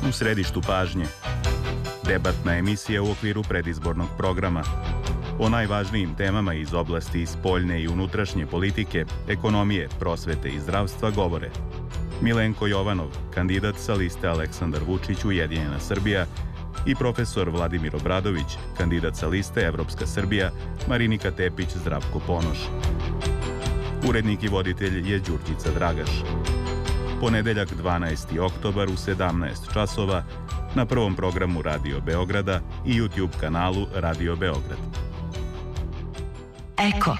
U središtu pažnje. Debatna emisija u okviru predizbornog programa. O najvažnijim temama iz oblasti spoljne i unutrašnje politike, ekonomije, prosvete i zdravstva govore Milenko Jovanov, kandidat sa liste Aleksandar Vučić Ujedinjena Srbija, i profesor Vladimir Obradović, kandidat sa liste Evropska Srbija, Marinika Tepić, Zdravko Ponoš. Urednik i voditelj je Đurđica Dragaš. Ponedeljak 12. oktobar u 17 časova na prvom programu Radio Beograda i YouTube kanalu Radio Beograd. Eko.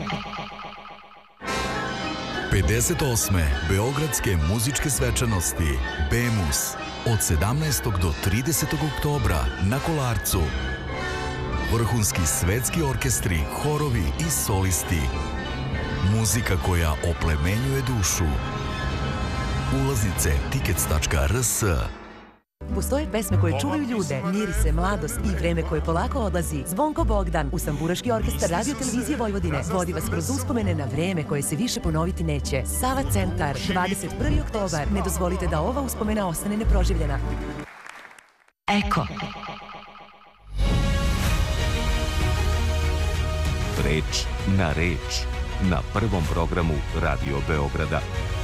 58. Beogradske muzičke svečanosti BEMUS od 17. do 30. oktobra na Kolarcu. Vrhunski svetski orkestri, horovi i solisti. Muzika koja oplemenjuje dušu. Ulaznice tickets.rs. Postoje pesme koje čuvaju ljude, mirise, mladost i vreme koje polako odlazi. Zvonko Bogdan, Usamburaški orkestar Radio Televizije Vojvodine, vodi vas kroz uspomene na vreme koje se više ponoviti neće. Sava Centar, 21. oktobar. Ne dozvolite da ova uspomena ostane neproživljena. Eko. Reč na reč na prvom programu Radio Beograda.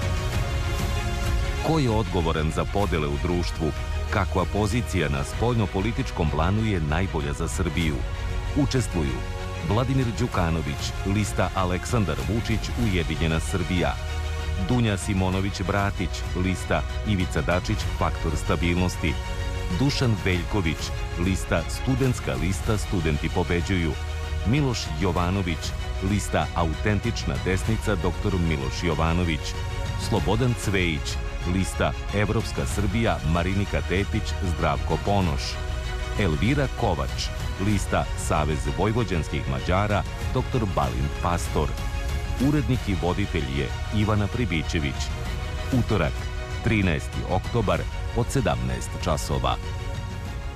Ko je odgovoran za podele u društvu? Kakva pozicija na spoljno-političkom planu je najbolja za Srbiju? Učestvuju Vladimir Đukanović, lista Aleksandar Vučić Ujedinjena Srbija, Dunja Simonović-Bratić, lista Ivica Dačić Faktor stabilnosti, Dušan Veljković, lista Studentska lista Studenti pobeđuju, Miloš Jovanović, lista Autentična desnica Dr. Miloš Jovanović, Slobodan Cvejić, lista Evropska Srbija Marinika Tepić Zdravko Ponoš, Elvira Kovač, lista Savez vojvođanskih Mađara dr. Balint Pastor. Urednik i voditelj je Ivana Pribićević. Utorak, 13. oktobar od 17 časova.